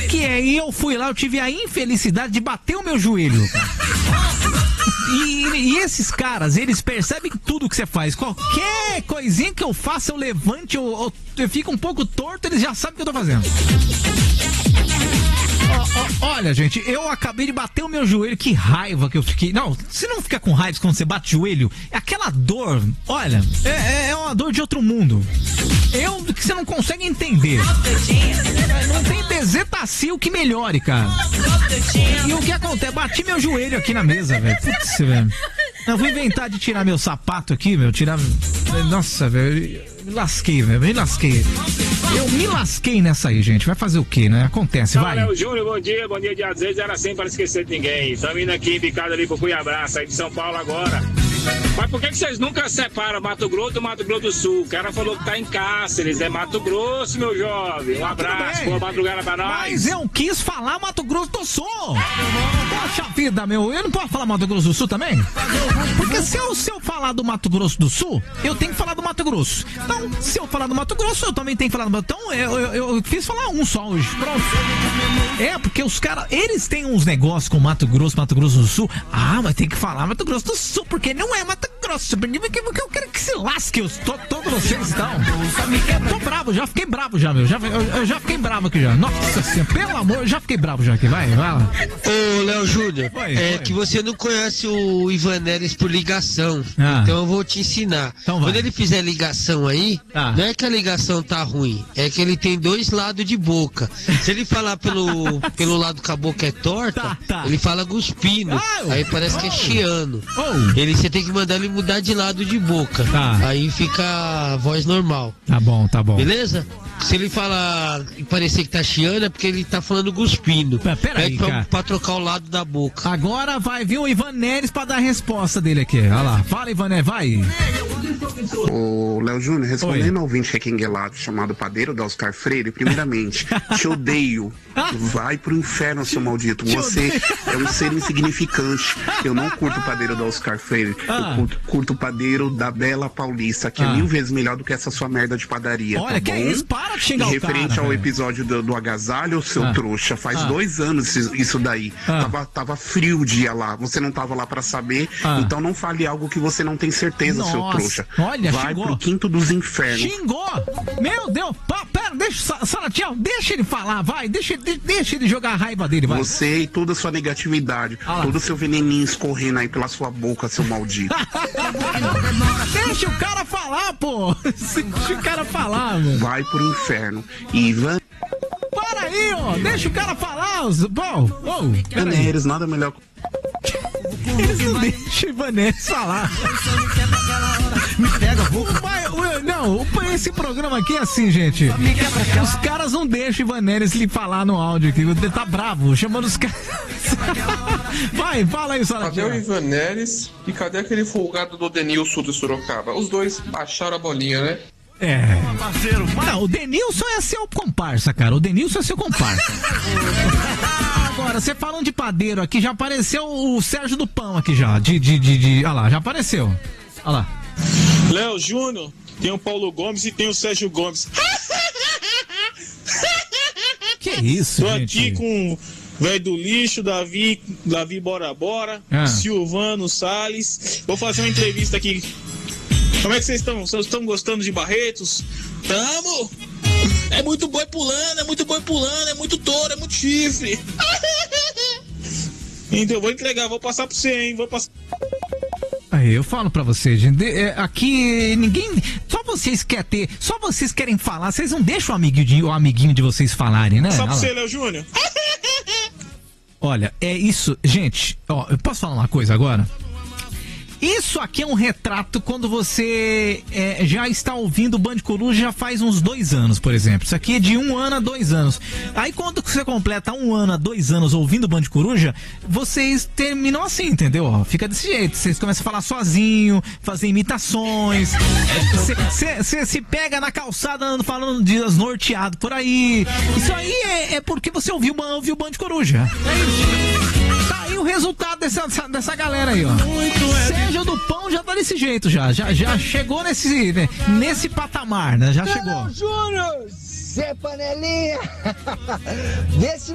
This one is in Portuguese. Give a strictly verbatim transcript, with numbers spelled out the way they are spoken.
que aí eu fui lá, eu tive a infelicidade de bater o meu joelho. E, e esses caras, eles percebem tudo que você faz. Qualquer coisinha que eu faça, eu levante, eu, eu, eu fico um pouco torto, eles já sabem o que eu tô fazendo. Olha, gente, eu acabei de bater o meu joelho, que raiva que eu fiquei. Não, você não fica com raiva quando você bate o joelho? É aquela dor, olha, é, é uma dor de outro mundo. Eu, que você não consegue entender. Não tem bezetacil que melhore, cara. E o que acontece? Bati meu joelho aqui na mesa, velho. Putz, velho. Eu vou inventar de tirar meu sapato aqui, meu. Tirar. Nossa, velho. Me lasquei, velho. Me lasquei. Eu me lasquei nessa aí, gente. Vai fazer o quê, né? Acontece, vai. Olha, o Júnior, bom dia. Bom dia, dia dezesseis. Era assim para esquecer de ninguém. Estamos indo aqui, picado ali pro Cuiabá, sair de São Paulo agora. Mas por que, que vocês nunca separam Mato Grosso do Mato Grosso do Sul? O cara falou que tá em Cáceres, é Mato Grosso, meu jovem. Um abraço, boa madrugada pra nós. Mas eu quis falar Mato Grosso do Sul. Poxa vida, meu, eu não posso falar Mato Grosso do Sul também? Porque se eu, se eu falar do Mato Grosso do Sul, eu tenho que falar do Mato Grosso. Então, se eu falar do Mato Grosso, eu também tenho que falar do Mato Grosso. Então, eu, eu, eu quis falar um só hoje. Pronto. É, porque os caras, eles têm uns negócios com Mato Grosso, Mato Grosso do Sul. Ah, mas tem que falar Mato Grosso do Sul, porque não é Mato Grosso. Porque eu quero que se lasque os, to, todos vocês, então. Tô bravo, já fiquei bravo já, meu. Já, eu, eu já fiquei bravo aqui já. Nossa senhora, pelo amor, eu já fiquei bravo já aqui. Vai, vai lá. Ô, Léo Júnior, Oi, é oi. que você não conhece o Ivanelis por ligação. Ah. Então eu vou te ensinar. Então vai. Quando ele fizer ligação aí, Ah. não é que a ligação tá ruim, é que ele tem dois lados de boca. Se ele falar pelo, pelo lado que a boca é torta, Tá, tá. ele fala cuspindo. Ah, Aí parece que é oh. chiando. Oh. Ele, você tem que mandar ele mudar de lado de boca. Tá. Aí fica a voz normal. Tá bom, tá bom. Beleza? Se ele falar e parecer que tá chiando, é porque ele tá falando cuspindo. Pera- pera aí, é pra, cara. pra trocar o lado da boca. Agora vai vir o Ivan Neres pra dar a resposta dele aqui. Olha lá. Fala, Ivan Neres, vai. Ô, Léo Júnior, respondendo ao ouvinte requenguelado chamado Padeiro da Oscar Freire, primeiramente, te odeio. Vai pro inferno, seu maldito. Você é um ser insignificante. Eu não curto o Padeiro da Oscar Freire. Ah. Eu curto, curto o Padeiro da Bela Paulista, que Ah. é mil vezes melhor do que essa sua merda de padaria. Olha, tá que bom? é isso? Para de xingar E o referente cara, ao velho. episódio do, do agasalho, seu Ah. trouxa, faz Ah. dois anos isso, isso daí. Ah. Tava, tava frio o dia lá. Você não tava lá pra saber. Ah. Então não fale algo que você não tem certeza, seu Nossa, trouxa. olha, Vai xingou. pro quinto dos infernos. Xingou! Meu Deus! Pa, pera, deixa, Salatiel, deixa ele falar, vai! Deixa, de, deixa ele jogar a raiva dele, vai! Você e toda a sua negatividade, Ah lá. todo o seu veneninho escorrendo aí pela sua boca, seu maldito. Deixa o cara falar, pô! Deixa o cara falar, meu! Vai pro inferno. Ivan Para aí, ó! Deixa o cara falar! os- Bom, oh, pera aí. Neres, nada melhor. Eles não deixam o Ivan Neres falar. Me pega, vou. Não, esse programa aqui é assim, gente. Os caras não deixam o Ivan Neres lhe falar no áudio aqui. Ele tá bravo, chamando os caras. Vai, fala aí, Cadê o Salatiel. Ivan Neres e cadê aquele folgado do Denilson do Sorocaba? Os dois baixaram a bolinha, né? É. Não, o Denilson é seu comparsa, cara. O Denilson é seu comparsa. Agora, você falando de padeiro aqui, já apareceu o Sérgio do Pão aqui já. De, de, de, de... Olha lá, já apareceu. Olha lá. Léo Júnior, tem o Paulo Gomes e tem o Sérgio Gomes. Que isso, Tô gente? aqui com o velho do lixo, Davi, Davi Bora Bora, Ah. Silvano Salles. Vou fazer uma entrevista aqui. Como é que vocês estão? Vocês estão gostando de Barretos? Tamo! É muito boi pulando, é muito boi pulando, é muito touro, é muito chifre. Então, eu vou entregar, vou passar pra você, hein? Vou passar. Aí, eu falo pra vocês, gente, de- é, aqui ninguém, só vocês querem ter, só vocês querem falar, vocês não deixam o amiguinho de, o amiguinho de vocês falarem, né? Só Olha pra lá. você, Léo Júnior. Olha, é isso, gente, ó, eu posso falar uma coisa agora? Isso aqui é um retrato quando você é, já está ouvindo o Band Coruja já faz uns dois anos, por exemplo. Isso aqui é de um ano a dois anos. Aí quando você completa um ano a dois anos ouvindo o Band Coruja, vocês terminam assim, entendeu? Ó, fica desse jeito. Vocês começam a falar sozinho, fazer imitações. Você se pega na calçada andando, falando de norteado por aí. Isso aí é, é porque você ouviu, ouviu o Band Coruja. É isso. Tá aí o resultado dessa, dessa, dessa galera aí, ó. Sérgio do Pão já tá desse jeito, já. Já, já chegou nesse, né, nesse patamar, né? Já chegou. Júnior, Zé Panelinha, vê se